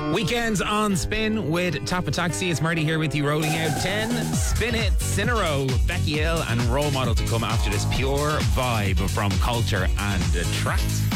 Weekends on Spin with Top of Taxi. It's Marty here with you, rolling out 10 spin hits in a row. Becky Hill and Role Model to come after this pure vibe from Culture and Tracks.